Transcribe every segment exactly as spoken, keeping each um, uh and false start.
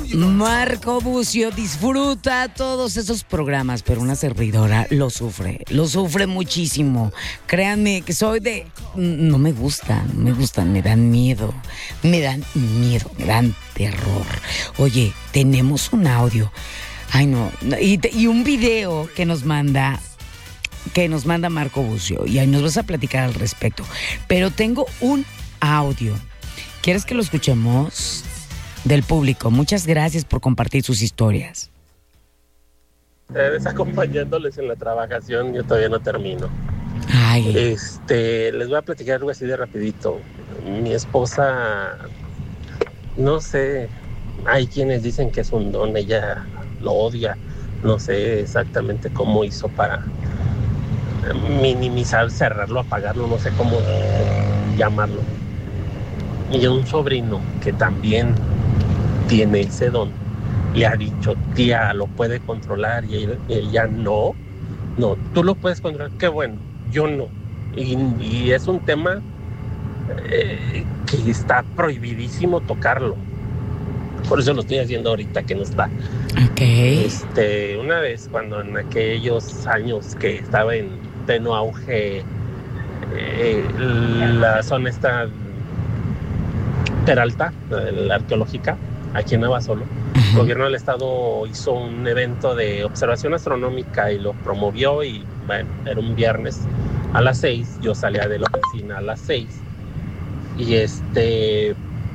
Marco Bucio disfruta todos esos programas, pero una servidora lo sufre, lo sufre muchísimo. Créanme que soy de... No me gustan, no me gustan, me dan miedo, me dan miedo, me dan terror. Oye, tenemos un audio, ay no, y, y un video que nos manda... que nos manda Marco Bucio, y ahí nos vas a platicar al respecto. Pero tengo un audio. ¿Quieres que lo escuchemos? Del público. Muchas gracias por compartir sus historias. Ustedes acompañándoles en la trabajación, yo todavía no termino. Ay. Este, les voy a platicar algo así de rapidito. Mi esposa, no sé, hay quienes dicen que es un don, ella lo odia. No sé exactamente cómo hizo para minimizar, cerrarlo, apagarlo, no sé cómo llamarlo. Y un sobrino que también tiene ese don le ha dicho, tía, lo puede controlar, y ella, ella no, no, tú lo puedes controlar, qué bueno, yo no. Y, y es un tema eh, que está prohibidísimo tocarlo. Por eso lo estoy haciendo ahorita que no está. Okay. Este, una vez cuando en aquellos años que estaba en pleno auge eh, la zona esta Peralta, la arqueológica, aquí en Navasolo, uh-huh. El gobierno del estado hizo un evento de observación astronómica y lo promovió, y bueno, era un viernes a las seis, yo salía de la oficina a las seis, y este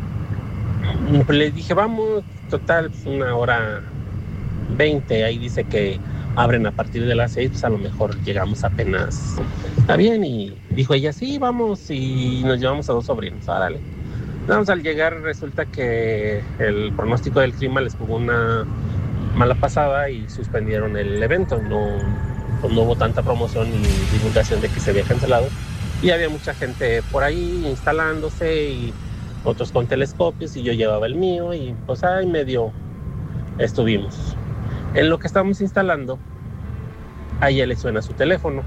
pues les dije, vamos, total, una hora veinte, ahí dice que abren a partir de las seis, pues a lo mejor llegamos apenas, está bien, y dijo ella, sí, vamos, y nos llevamos a dos sobrinos, árale. Vamos, al llegar resulta que el pronóstico del clima les jugó una mala pasada y suspendieron el evento. No, pues no hubo tanta promoción ni divulgación de que se había cancelado. Y había mucha gente por ahí instalándose y otros con telescopios, y yo llevaba el mío, y pues ahí medio estuvimos. En lo que estábamos instalando, a ella le suena su teléfono.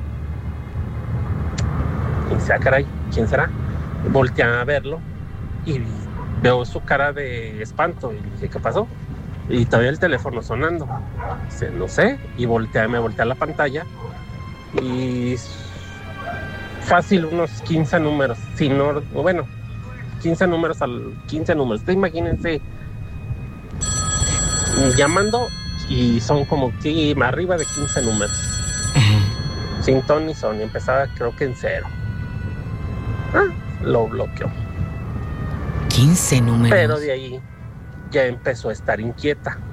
Y dice, ah, caray, ¿quién será? Voltea a verlo y veo su cara de espanto, y dije, ¿qué pasó? Y todavía el teléfono sonando. Dice, no sé, y voltea, me voltea a la pantalla, y fácil unos quince números, si no, bueno, quince números al quince números. Ustedes imagínense llamando, y son como sí, arriba de quince números. Uh-huh. Sin ton ni son, y empezaba creo que en cero. Ah, lo bloqueó. quince números. Pero de ahí ya empezó a estar inquieta.